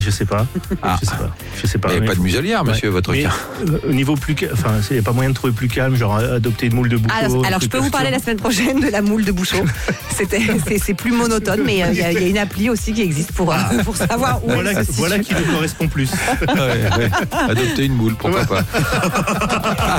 Je sais pas. Je sais pas. Il n'y avait pas de muselière, monsieur, votre chien. Au niveau plus, il n'y a pas moyen de trouver plus calme, genre adopter une moule de Bouchot. Alors je peux vous parler la semaine prochaine de la moule de Bouchot. C'est plus monotone, mais il y a une appli aussi qui existe pour savoir où elle se situe. Voilà qui nous correspond plus. Adopter une moule, pourquoi pas.